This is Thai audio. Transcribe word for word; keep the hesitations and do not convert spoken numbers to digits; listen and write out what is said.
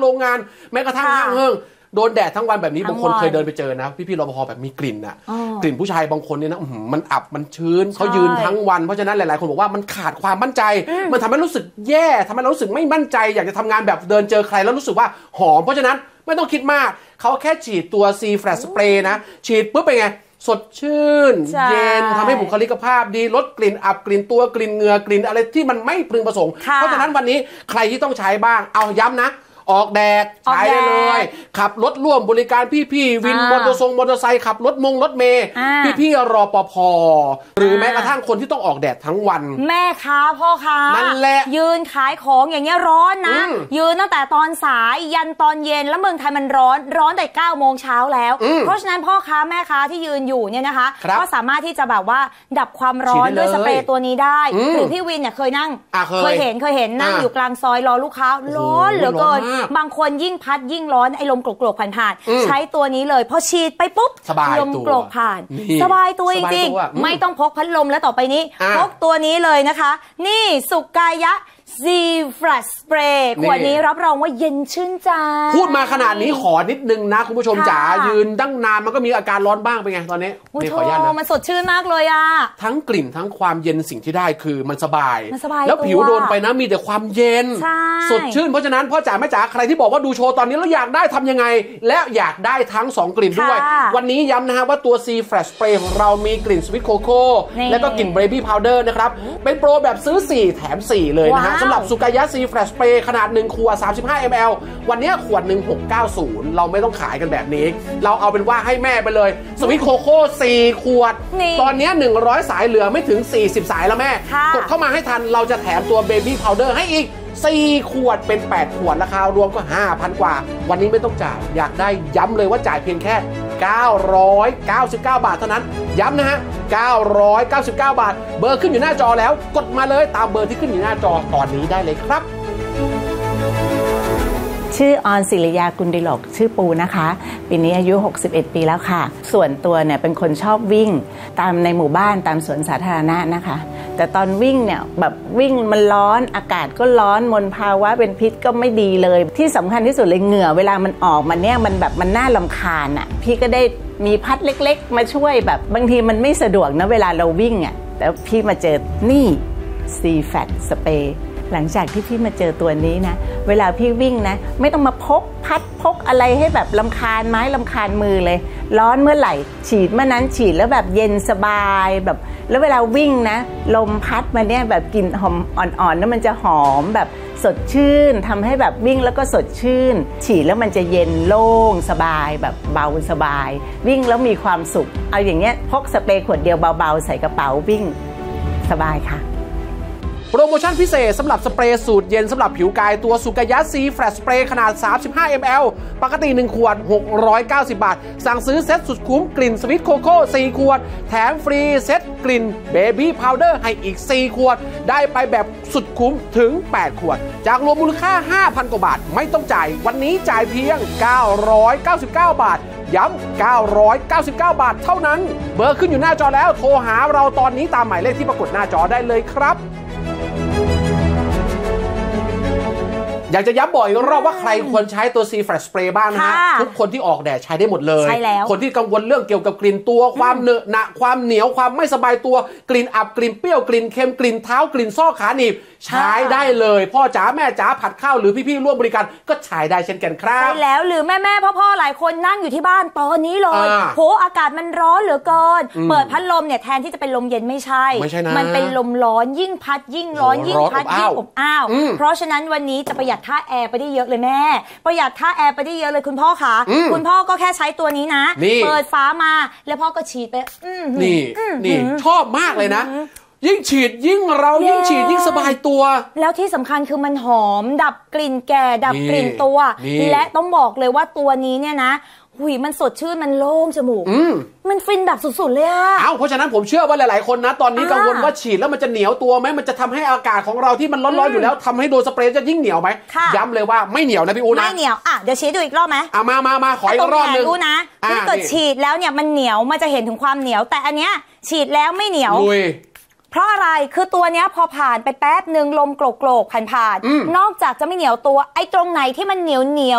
รงงานแม้กระทั่งห้างเฮิ่งโดนแดดทั้งวันแบบนี้บางคนเคยเดินไปเจอนะพี่ๆรปภแบบมีกลิ่นอ่ะกลิ่นผู้ชายบางคนเนี่ยนะมันอับมันชื้นเขายืนทั้งวันเพราะฉะนั้นหลายๆคนบอกว่ามันขาดความมั่นใจมันทำให้รู้สึกแย่ทำให้เรารู้สึกไม่มั่นใจอยากจะทำงานแบบเดินเจอใครแล้วรู้สึกว่าหอมเพราะฉะนั้นไม่ต้องคิดมากเขาแค่ฉีดตัว C Flash Spray นะฉีดปุ๊บเป็นไงสดชื่นเย็นทำให้บุคลิกภาพดีลดกลิ่นอับกลิ่นตัวกลิ่นเหงื่อกลิ่นอะไรที่มันไม่พึงประสงค์เพราะฉะนั้นวันนี้ใครที่ต้องใช้บ้างเอาย้ำนะออกแดดใช้ได้เลยขับรถร่วมบริการพี่ๆวินมอเตอร์ทรงมอเตอร์ไซค์ขับรถมงรถเมย์พี่ๆรปภหรือแม้กระทั่งคนที่ต้องออกแดดทั้งวันแม่ค้าพ่อค้านั่นแหละยืนขายของอย่างเงี้ยร้อนนะยืนตั้งแต่ตอนสายยันตอนเย็นแล้วเมืองไทยมันร้อนร้อนแต่เก้าโมงเช้าแล้วเพราะฉะนั้นพ่อค้าแม่ค้าที่ยืนอยู่เนี่ยนะคะก็สามารถที่จะแบบว่าดับความร้อนด้วยสเปรย์ตัวนี้ได้หรือพี่วินเนี่ยเคยนั่งเคยเห็นเคยเห็นนั่งอยู่กลางซอยรอลูกค้าร้อนเหลือเกินบางคนยิ่งพัดยิ่งร้อนไอ้ลมโกรกๆผ่านๆใช้ตัวนี้เลยพอฉีดไปปุ๊บลมโกรกผ่านสบายตัวจริงๆไม่ต้องพกพัดลมแล้วต่อไปนี้พกตัวนี้เลยนะคะนี่สุกายะC Flash Spray ขวดนี้รับรองว่าเย็นชื่นใจพูดมาขนาดนี้ขอนิดนึงนะคุณผู้ชมจ๋ายืนตั้งนานมันก็มีอาการร้อนบ้างเป็นไงตอนนี้นี่ขออนุญาตนะมันสดชื่นมากเลยอะทั้งกลิ่นทั้งความเย็นสิ่งที่ได้คือมันสบายแล้วผิวโดนไปนะมีแต่ความเย็นสดชื่นเพราะฉะนั้นพ่อจ๋าแม่จ๋าใครที่บอกว่าดูโชว์ตอนนี้แล้วอยากได้ทำยังไงและอยากได้ทั้งสองกลิ่นด้วยวันนี้ย้ำนะฮะว่าตัว C Flash Spray ของเรามีกลิ่น Sweet Cocoa และก็กลิ่น Baby Powder นะครับเป็นโปรแบบซื้อสี่แถมสี่เลยนะฮะสำหรับสุกายะ C Flash Spray ขนาดหนึ่งขวดสามสิบห้ามิลลิลิตร วันนี้ขวดหนึ่งหกเก้าศูนย์เราไม่ต้องขายกันแบบนี้เราเอาเป็นว่าให้แม่ไปเลยสวิตโคโค่สี่ขวดตอนนี้หนึ่งร้อยสายเหลือไม่ถึงสี่สิบสายแล้วแม่กดเข้ามาให้ทันเราจะแถมตัว Baby Powder ให้อีกสี่ขวดเป็นแปดขวดราคารวมก็ ห้าพัน กว่าวันนี้ไม่ต้องจ่ายอยากได้ย้ำเลยว่าจ่ายเพียงแค่เก้าร้อยเก้าสิบเก้าบาทเท่านั้นย้ำนะฮะเก้าร้อยเก้าสิบเก้าบาทเบอร์ขึ้นอยู่หน้าจอแล้วกดมาเลยตามเบอร์ที่ขึ้นอยู่หน้าจอตอนนี้ได้เลยครับชื่อออนศิริยากุลดิลกชื่อปูนะคะปีนี้อายุหกสิบเอ็ดปีแล้วค่ะส่วนตัวเนี่ยเป็นคนชอบวิ่งตามในหมู่บ้านตามสวนสาธารณะนะคะแต่ตอนวิ่งเนี่ยแบบวิ่งมันร้อนอากาศก็ร้อนมลภาวะเป็นพิษก็ไม่ดีเลยที่สำคัญที่สุดเลยเหงื่อเวลามันออกมันเนี่ยมันแบบมันน่ารำคาญอ่ะพี่ก็ได้มีพัดเล็กๆมาช่วยแบบบางทีมันไม่สะดวกนะเวลาเราวิ่งอ่ะแต่พี่มาเจอนี่ C Flash Sprayหลังจากที่พี่มาเจอตัวนี้นะเวลาพี่วิ่งนะไม่ต้องมาพกพัดพกอะไรให้แบบรำคาญไม้รำคาญมือเลยร้อนเมื่อไหร่ฉีดเมื่อนั้นฉีดแล้วแบบเย็นสบายแบบแล้วเวลาวิ่งนะลมพัดมาเนี่ยแบบกลิ่นหอมอ่อนๆแล้วมันจะหอมแบบสดชื่นทำให้แบบวิ่งแล้วก็สดชื่นฉีดแล้วมันจะเย็นโล่งสบายแบบเบาสบายวิ่งแล้วมีความสุขเอาอย่างเงี้ยพกสเปรย์ขวดเดียวเบาๆใส่กระเป๋าวิ่งสบายค่ะโปรโมชั่นพิเศษสำหรับสเปรย์สูตรเย็นสำหรับผิวกายตัวสุกายะ C Flash Spray ขนาดสามสิบห้ามิลลิลิตร ปกติหนึ่งขวดหกร้อยเก้าสิบบาทสั่งซื้อเซ็ตสุดคุ้มกลิ่นสวิตโคโค่สี่ขวดแถมฟรีเซ็ตกลิ่น Baby Powder ให้อีกสี่ขวดได้ไปแบบสุดคุ้มถึงแปดขวดจากรวมมูลค่า ห้าพัน กว่าบาทไม่ต้องจ่ายวันนี้จ่ายเพียงเก้าร้อยเก้าสิบเก้าบาทย้ำเก้าร้อยเก้าสิบเก้าบาทเท่านั้นเบอร์ขึ้นอยู่หน้าจอแล้วโทรหาเราตอนนี้ตามหมายเลขที่ปรากฏหน้าจอได้เลยครับอยากจะย้ำบ่อยรอบว่าใครควรใช้ตัว C Flash Spray บ้างนะฮะทุกคนที่ออกแดดใช้ได้หมดเลยคนที่กังวลเรื่องเกี่ยวกับกลิ่นตัวความเหนอะหนะความเหนียวความไม่สบายตัวกลิ่นอับกลิ่นเปรี้ยวกลิ่นเค็มกลิ่นเท้ากลิ่นซอกขาหนีบใช้ได้เลยพ่อจ๋าแม่จ๋าผัดข้าวหรือพี่ๆร่วมบริการก็ใช้ได้เช่นกันครับใช่แล้วหรือแม่ๆพ่อๆหลายคนนั่งอยู่ที่บ้านตอนนี้เลยโหอากาศมันร้อนเหลือเกินเปิดพัดลมเนี่ยแทนที่จะเป็นลมเย็นไม่ใช่มันเป็นลมร้อนยิ่งพัดยิ่งร้อนยิ่งพัดยิ่งอบอ้าวเพราะฉะนั้นวันนี้จะประหยัดค่าแอร์ไปได้เยอะเลยแม่ประหยัดค่าแอร์ไปได้เยอะเลยคุณพ่อคะคุณพ่อก็แค่ใช้ตัวนี้นะเปิดฟ้ามาแล้วพ่อก็ฉีดไปนี่นี่ชอบมากเลยนะยิ่งฉีดยิ่งเรายิ่งฉีดยิ่งสบายตัวแล้วที่สำคัญคือมันหอมดับกลิ่นแก่ดับกลิ่นตัวและต้องบอกเลยว่าตัวนี้เนี่ยนะหุยมันสดชื่นมันโล่งจมูกมันฟินแบบสุดๆเลยอะอ้าวเพราะฉะนั้นผมเชื่อว่าหลายๆคนนะตอนนี้กังวลว่าฉีดแล้วมันจะเหนียวตัวไหมมันจะทำให้อากาศของเราที่มันร้อนๆอยู่แล้วทำให้โดนสเปรย์จะยิ่งเหนียวไหมย้ำเลยว่าไม่เหนียวนะพี่อูนะไม่เหนียวอ่ะเดี๋ยวฉีดดูอีกรอบไหมอ่ะมามามาขออีกรอบนึงดูนะถ้าเกิดฉีดแล้วเนี่ยมันเหนียวมันจะเห็นถึงความเหนียวแต่อันเนี้ยฉีดแล้วไม่เหนียวเพราะอะไรคือตัวเนี้ยพอผ่านไปแป๊บหนึ่งลมโกรกๆผ่านๆนอกจากจะไม่เหนียวตัวไอ้ตรงไหนที่มันเหนียวเหนียว